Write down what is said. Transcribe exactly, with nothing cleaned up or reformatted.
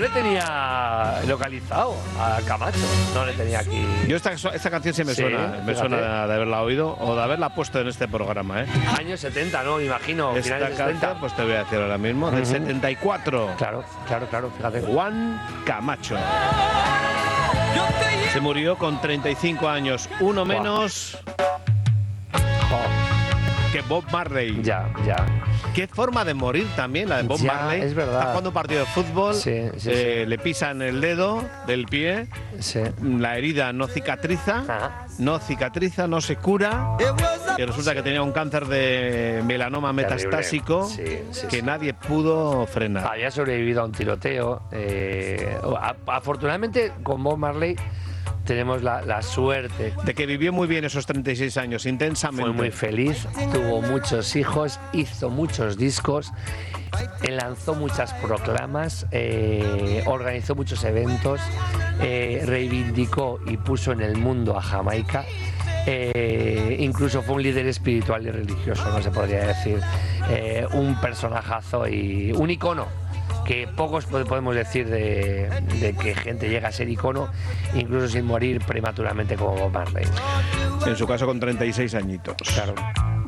le tenía localizado a Camacho, no le tenía aquí. Yo esta, esta canción sí me Sí, suena, me fíjate. suena de haberla oído o de haberla puesto en este programa, ¿eh? Años setenta, ¿no? Imagino, Esta finales de canción, setenta. pues te voy a decir ahora mismo, del Ujú. setenta y cuatro. Claro, claro, claro, fíjate. Juan Camacho. Se murió con treinta y cinco años, uno menos que Bob Marley. Ya, ya. Qué forma de morir también la de Bob Ya, Marley. es verdad. Está jugando un partido de fútbol, Sí, sí, eh, sí. le pisan el dedo del pie, Sí. la herida no cicatriza, Ah. no cicatriza, no se cura, y resulta que tenía un cáncer de melanoma metastásico Sí, sí, que sí. nadie pudo frenar. Había sobrevivido a un tiroteo. eh, a- afortunadamente, con Bob Marley tenemos la, la suerte. De que vivió muy bien esos treinta y seis años, intensamente. Fue muy feliz, tuvo muchos hijos, hizo muchos discos, eh, lanzó muchas proclamas, eh, organizó muchos eventos, eh, reivindicó y puso en el mundo a Jamaica. Eh, incluso fue un líder espiritual y religioso, no se podría decir. Eh, un personajazo y un icono, que pocos podemos decir de, de que gente llega a ser icono, incluso sin morir prematuramente como Bob Marley. En su caso con treinta y seis añitos. Claro.